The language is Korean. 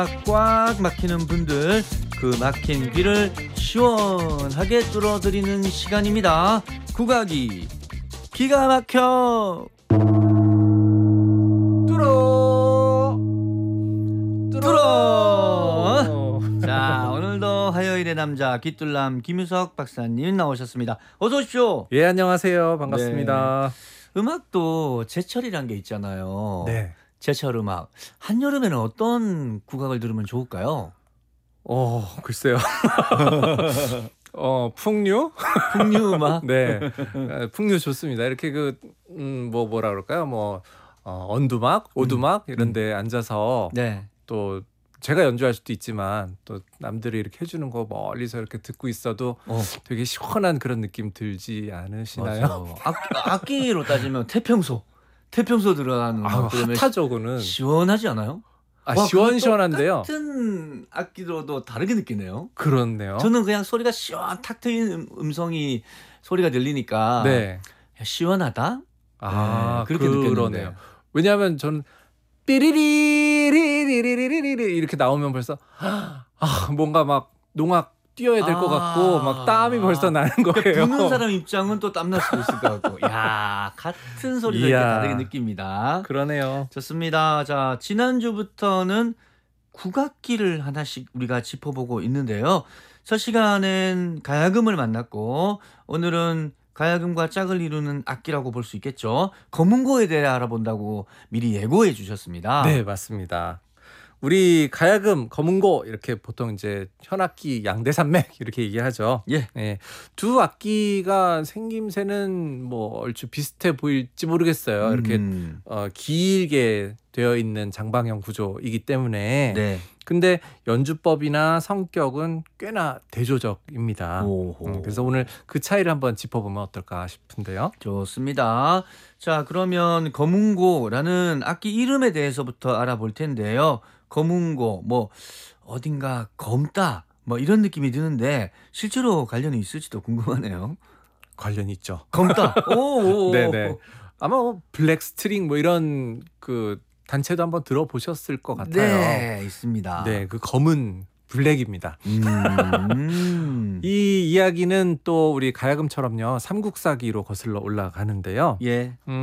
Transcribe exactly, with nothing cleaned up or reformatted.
꽉 막히는 분들, 그 막힌 귀를 시원하게 뚫어드리는 시간입니다. 국악이 기가 막혀 뚫어 뚫어. 자, 오늘도 화요일의 남자 귀뚫남 김유석 박사님 나오셨습니다. 어서 오십시오. 예, 안녕하세요. 반갑습니다. 네. 음악도 제철이란 게 있잖아요. 네. 제철 음악. 한여름에는 어떤 국악을 들으면 좋을까요? 어, 글쎄요. 어, 풍류? 풍류 음악? 네. 에, 풍류 좋습니다. 이렇게 그, 음, 뭐, 뭐라 그럴까요? 뭐, 어, 언두막, 오두막 음. 이런 데 앉아서 네. 또 제가 연주할 수도 있지만 또 남들이 이렇게 해주는 거 멀리서 이렇게 듣고 있어도 어, 되게 시원한 그런 느낌 들지 않으시나요? 맞아요. 악기, 악기로 따지면 태평소. 태평소 들어가는 아, 음악 들으면 핫하죠, 그는. 시원하지 않아요? 아, 와, 시원시원한데요. 같은 악기로도 다르게 느끼네요. 그렇네요. 저는 그냥 소리가 시원 탁 트인 음- 음성이 소리가 들리니까 네. 야, 시원하다? 아, 네, 그렇게 그러네요. 느꼈는데. 왜냐하면 저는 삐리리리리리리리리 이렇게 나오면 벌써 아, 뭔가 막 농악 뛰어야 될 것 같고 아. 막 땀이 벌써 나는 거예요. 그러니까 부는 사람 입장은 또 땀날 수도 있을 것 같고. 야, 같은 소리를 이렇게 이야. 다르게 느낍니다. 그러네요. 좋습니다. 자, 지난주부터는 국악기를 하나씩 우리가 짚어보고 있는데요. 첫 시간엔 가야금을 만났고, 오늘은 가야금과 짝을 이루는 악기라고 볼 수 있겠죠. 검은고에 대해 알아본다고 미리 예고해 주셨습니다. 네, 맞습니다. 우리 가야금, 검은고 이렇게 보통 이제 현악기 양대산맥 이렇게 얘기하죠. 예. 예, 두 악기가 생김새는 뭐 얼추 비슷해 보일지 모르겠어요. 이렇게 음, 어, 길게 되어 있는 장방형 구조이기 때문에. 네. 근데 연주법이나 성격은 꽤나 대조적입니다. 오호. 음, 그래서 오늘 그 차이를 한번 짚어보면 어떨까 싶은데요. 좋습니다. 자, 그러면 검은고라는 악기 이름에 대해서부터 알아볼 텐데요. 검은고, 뭐 어딘가 검다, 뭐 이런 느낌이 드는데 실제로 관련이 있을지도 궁금하네요. 관련이 있죠. 검다. 오, 네네. 아마 뭐 블랙 스트링 뭐 이런 그 단체도 한번 들어보셨을 것 같아요. 네, 있습니다. 네, 그 검은 블랙입니다. 음, 이 이야기는 또 우리 가야금처럼요 삼국사기로 거슬러 올라가는데요. 예. 음,